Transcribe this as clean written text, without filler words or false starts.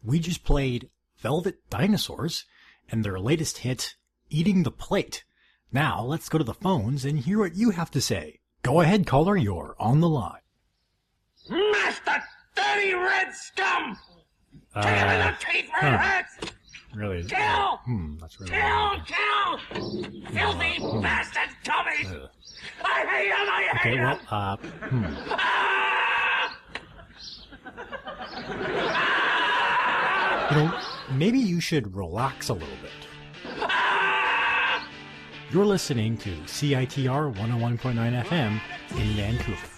We just played Velvet Dinosaurs and their latest hit, Eating the Plate. Now, let's go to the phones and hear what you have to say. Go ahead, caller, you're on the line. Master dirty red scum! Kick him in the teeth where it hurts! Really? Kill! That's really Kill! Filthy bastard Tommy! I hate him! I hate him! Maybe you should relax a little bit. You're listening to CITR 101.9 FM in Vancouver.